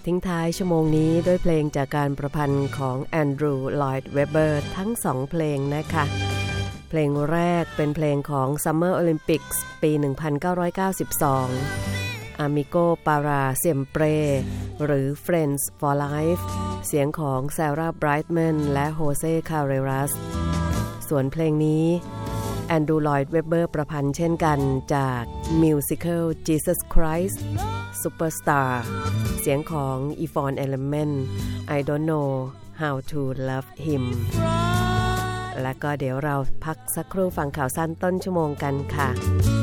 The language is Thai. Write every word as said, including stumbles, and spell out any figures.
ทิ้งท้ายชั่วโมงนี้ด้วยเพลงจากการประพันธ์ของแอนดรูว์ ลลอยด์ เวบเบอร์ทั้งสองเพลงนะคะเพลงแรกเป็นเพลงของ Summer Olympics ปี หนึ่งพันเก้าร้อยเก้าสิบสอง Amigo para Siempre หรือ Friends for Life เสียงของ Sarah Brightman และ Jose Carreras ส่วนเพลงนี้แอนดรูว์ ลลอยด์ เวบเบอร์ประพันธ์เช่นกันจากมิวสิคัล Jesus Christ Superstar เสียงของ Yvonne Elliman I don't know how to love him และก็เดี๋ยวเราพักสักครู่ฟังข่าวสั้นต้นชั่วโมงกันค่ะ